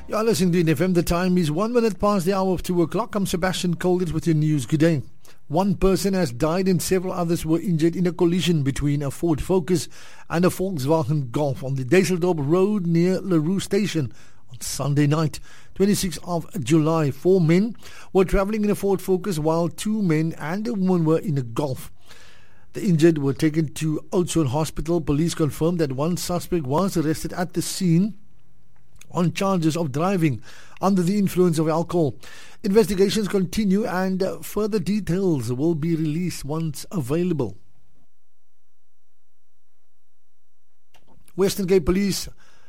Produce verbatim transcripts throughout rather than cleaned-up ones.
You're listening to N F M. The time is one minute past the hour of two o'clock. I'm Sebastian Colditz with your news. Good day. One person has died and several others were injured in a collision between a Ford Focus and a Volkswagen Golf on the Düsseldorp Road near LaRue Station on Sunday night, twenty-sixth of July. Four men were travelling in a Ford Focus while two men and a woman were in a Golf. The injured were taken to Oudtshoorn Hospital. Police confirmed that one suspect was arrested at the scene on charges of driving under the influence of alcohol. Investigations continue and uh, further details will be released once available. Western Cape Police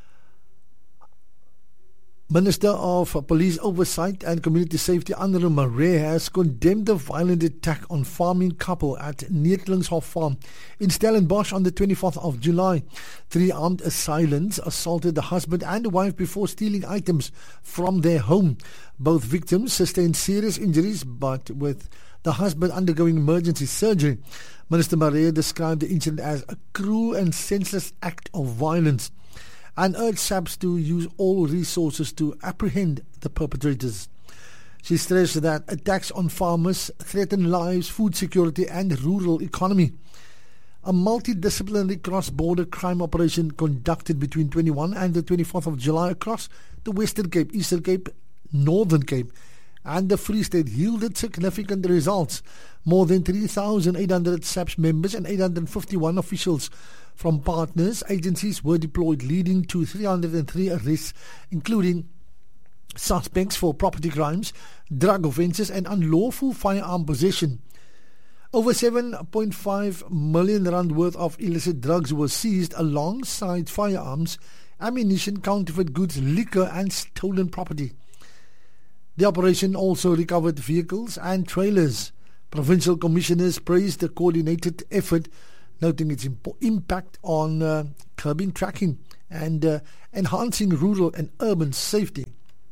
Minister of Police Oversight and Community Safety, Andre Marais, has condemned the violent attack on farming couple at Neertlingshof Farm in Stellenbosch on the twenty-fourth of July. Three armed assailants assaulted the husband and wife before stealing items from their home. Both victims sustained serious injuries, but with the husband undergoing emergency surgery. Minister Marais described the incident as a cruel and senseless act of violence and urged S A P S to use all resources to apprehend the perpetrators. She stressed that attacks on farmers threaten lives, food security and rural economy. A multidisciplinary cross-border crime operation conducted between twenty-first and the twenty-fourth of July across the Western Cape, Eastern Cape, Northern Cape and the Free State yielded significant results. More than three thousand eight hundred S A P S members and eight hundred fifty-one officials from partners agencies were deployed, leading to three hundred three arrests, including suspects for property crimes, drug offences and unlawful firearm possession. Over seven point five million rand worth of illicit drugs were seized alongside firearms, ammunition, counterfeit goods, liquor and stolen property. The operation also recovered vehicles and trailers. Provincial commissioners praised the coordinated effort, noting its imp- impact on uh, curbing tracking and uh, enhancing rural and urban safety.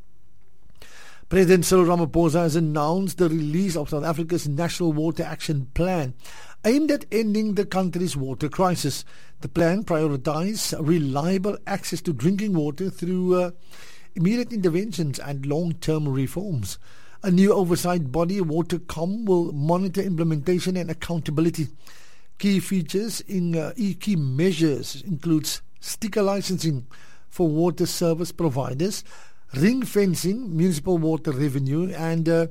President Cyril Ramaphosa has announced the release of South Africa's National Water Action Plan, aimed at ending the country's water crisis. The plan prioritizes reliable access to drinking water through uh, immediate interventions and long-term reforms. A new oversight body, Watercom, will monitor implementation and accountability. Key features in uh, key measures includes sticker licensing for water service providers, ring fencing municipal water revenue, and uh,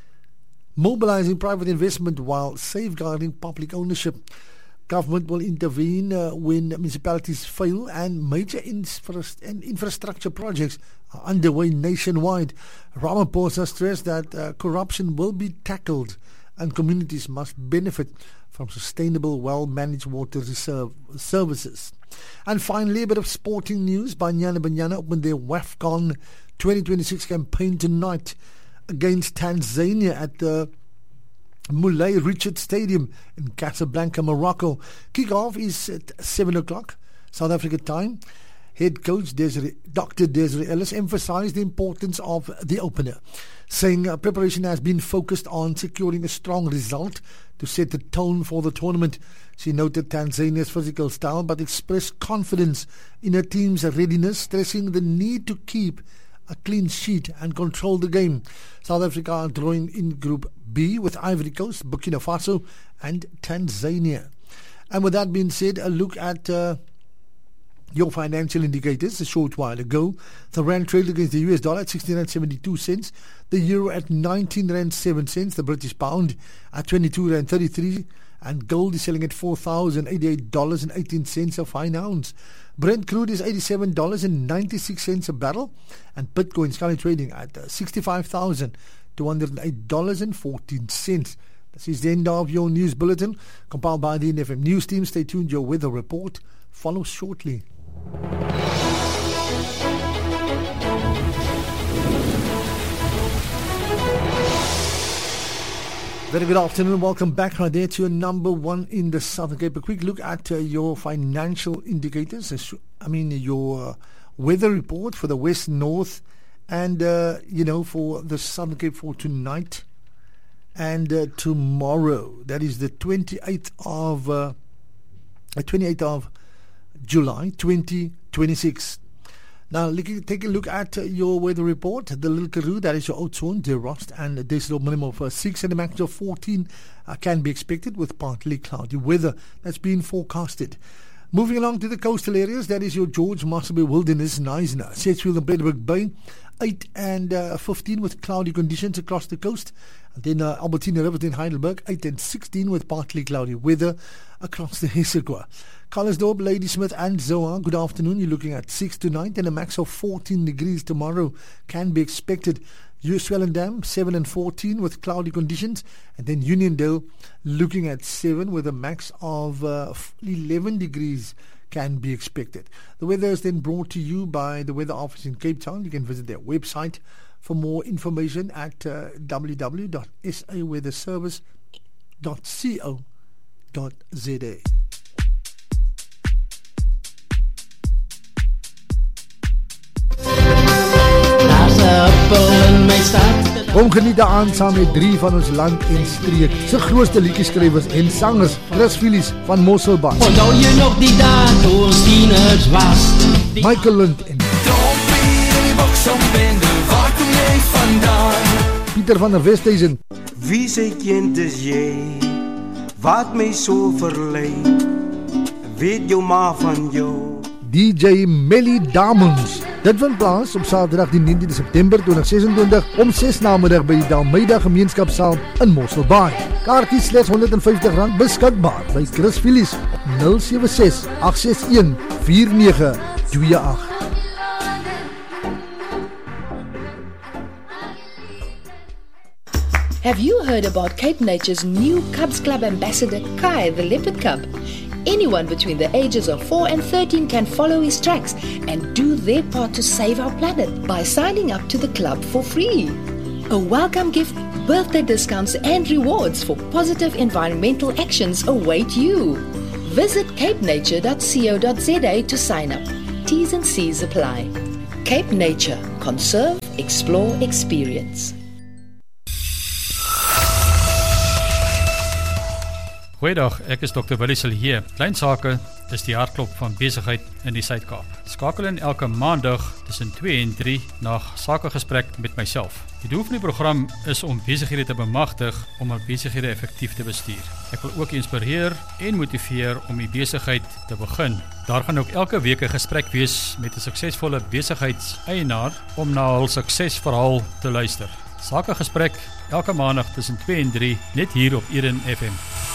mobilizing private investment while safeguarding public ownership. Government will intervene uh, when municipalities fail and major infra- and infrastructure projects are underway nationwide. Ramaphosa stressed that uh, corruption will be tackled and communities must benefit from sustainable, well-managed water reserve services. And finally, a bit of sporting news. Banyana Banyana opened their WAFCON twenty twenty-six campaign tonight against Tanzania at the Moulay Richard Stadium in Casablanca, Morocco. Kick-off is at seven o'clock South Africa time. Head coach Desiree, Doctor Desiree Ellis emphasized the importance of the opener, saying uh, preparation has been focused on securing a strong result to set the tone for the tournament. She noted Tanzania's physical style but expressed confidence in her team's readiness, stressing the need to keep a clean sheet and control the game. South Africa are drawing in Group B with Ivory Coast, Burkina Faso and Tanzania. And with that being said, a look at uh, your financial indicators. A short while ago, the rand traded against the U S dollar at sixteen rand seventy-two cents, the euro at nineteen rand seven cents, the British pound at twenty-two rand thirty-three, and gold is selling at four thousand eighty-eight dollars and eighteen cents a fine ounce. Brent crude is eighty-seven dollars and ninety-six cents a barrel, and Bitcoin is currently trading at uh, sixty-five thousand two hundred eight dollars and fourteen cents. This is the end of your news bulletin, compiled by the N F M News team. Stay tuned, your weather report follows shortly. Very good afternoon. Welcome back right there to your number one in the Southern Cape. A quick look at uh, your financial indicators. I mean, your uh, weather report for the West, North, and, uh, you know, for the Southern Cape for tonight and uh, tomorrow. That is the twenty-eighth of uh, twenty-eighth of July twenty twenty-six. Now, look- take a look at uh, your weather report. The Little Karoo, that is your Oudtshoorn, DeRost, and a decibel minimum of uh, six and a maximum of fourteen uh, can be expected with partly cloudy weather that's been forecasted. Moving along to the coastal areas, that is your George Marsabey Wilderness, Knysna, Sedgefield and Bredebrook Bay, eight and uh, fifteen with cloudy conditions across the coast. And then uh, Albertina, Riverton, Heidelberg, eight and sixteen with partly cloudy weather across the Hessequa. Carlersdorp, Ladysmith and Zoa, good afternoon. You're looking at six to nine and a max of fourteen degrees tomorrow can be expected. Swellendam, seven and fourteen with cloudy conditions. And then Uniondale looking at seven with a max of uh, eleven degrees can be expected. The weather is then brought to you by the Weather Office in Cape Town. You can visit their website for more information at uh, w w w dot s a weather service dot co dot z a. Kom geniet aan saam met drie van ons land en streek se grootste liedjeskrywers en sangers, Chris Phillips van Mosselbaai. Onthou jy nog die dae toe ons tieners was? Die Michael Lund en Dompie in die boksombende, waar kom jy vandaan? Pieter van der Westhuizen. Wie sy kind is jy, wat my so verlei, weet jou ma van jou. D J Melly Damons. Dit vind plaas op Saterdag die negentiende September tweeduisend sesentwintig om ses namiddag by die Dalmeida Gemeenskapsaal in Mosselbaai. Kaartjies slegs honderd en vyftig rand beskikbaar by Chris Phillips nul sewe ses agt ses een vier nege twee agt. Have you heard about Cape Nature's new Cubs Club ambassador, Kai the Leopard Cub? Anyone between the ages of four and thirteen can follow his tracks and do their part to save our planet by signing up to the club for free. A welcome gift, birthday discounts and rewards for positive environmental actions await you. Visit cape nature dot co dot z a to sign up. T's and C's apply. Cape Nature. Conserve, explore, experience. Goeiedag, ek is dokter Willie Silje. Klein sake is die hartklop van besigheid in die Suid-Kaap. Skakel in elke maandag tussen twee en drie na sakegesprek met myself. Die doel van die program is om besighede te bemagtig om hul besighede effektief te bestuur. Ek wil ook inspireer en motiveer om die besigheid te begin. Daar gaan ook elke week 'n gesprek wees met 'n suksesvolle besigheidseienaar om na hul suksesverhaal te luister. Sakegesprek elke maandag tussen twee en drie net hier op Eden F M.